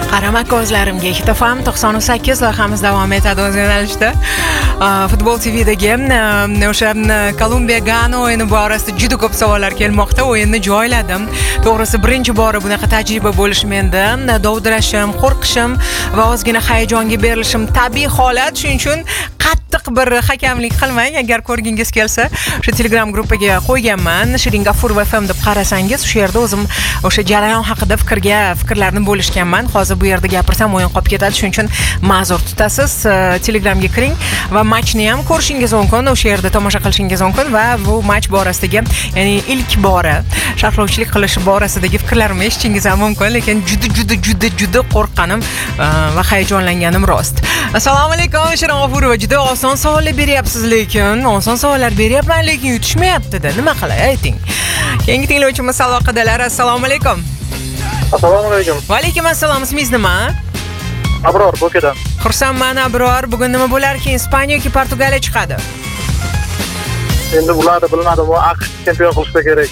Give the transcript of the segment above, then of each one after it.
Qarama ko'zlarimga XTFM 98 loyihamiz davom etadi o'z yo'nalishida. Futbol TVdagi o'sha Kolumbiya Gana o'yini borasida juda ko'p savollar kelmoqda. O'yinni joyladim. To'g'risi birinchi bora bunaqa tajriba bo'lishi menda dovdirashim, qo'rqishim va ozgina hayajonga berilishim tabiiy holat. Shuning uchun qattiq bir hakamlik qilmang. Agar ko'rgingiz kelsa, o'sha Telegram gruppaga qo'yganman. Shirin G'afurov FM deb qarasangiz, o'sha yerda o'zim o'sha jarayon haqida fikrlarni bo'lishganman. Hozir bu yerda gapirsam o'yin qolib ketadi. Shuning uchun ma'zur tutasiz. Telegramga kiring va matchni ham ko'rishingiz mumkin. O'sha yerda tomosha qilishingiz mumkin va bu match borasidagi, ya'ni ilk bora sharhlovchilik qilish borasidagi fikrlarimni eshitishingiz ham mumkin, lekin juda qo'rqqanim va hayajonlanganim rost. Assalomu alaykum, Shirin G'afurova. Juda oson savollar beryapsiz, lekin oson savollar beryapman, lekin yutishmayapti-da. Nima qilay, ayting. Keyingi tinglovchimiz aloqadalar. Assalomu alaykum. Assalomu alaykum. Va alaykum assalom. Ismingiz nima? Abror Bo'kadan. Xursandman Abror. Bugun nima bo'larkin? Ispaniya yoki Portugaliya chiqadi? Endi ularni bilmadim, bu AQSh chempion qilishsa kerak.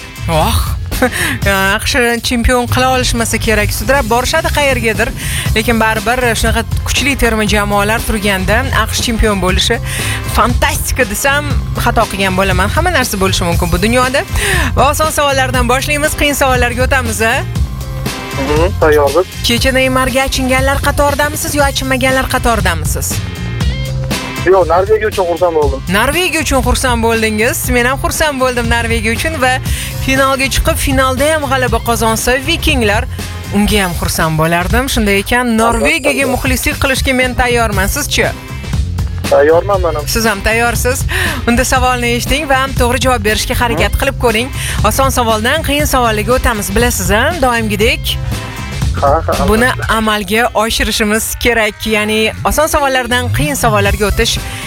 AQSh chempion qila olishmasa kerak. Sudrab borishadi qayergadir, lekin baribir shunaqa kuchli terma jamoalar turganda AQSh chempion bo'lishi fantastika desam xato qilgan bo'laman. Hamma narsa bo'lishi mumkin bu dunyoda. Va oson savollardan boshlaymiz, qiyin savollarga o'tamiz, a? Tayyormiz. Kecha Neymarga achinganlar qatoridamisiz yo achinmaganlar qatoridamisiz? Yo'q, Norvegiya uchun xursand bo'ldim. Norvegiya uchun xursand bo'ldingiz. Men ham xursand bo'ldim Norvegiya uchun va finalga chiqib, finalda ham g'alaba qozonsa Vikinglar, unga ham xursand bo'lardim. Shunday ekan, Norvegiyaga muxlislik qilishga men tayyorman. Siz-chi? Tayyorman men ham. Siz ham tayyorsiz. Unda savolni eshiting va to'g'ri javob berishga harakat qilib ko'ring. Oson savoldan qiyin savolga o'tamiz, bilasiz-a? Doimgidek buni amalga oshirishimiz kerak. Ya'ni oson savollardan qiyin savollarga o'tish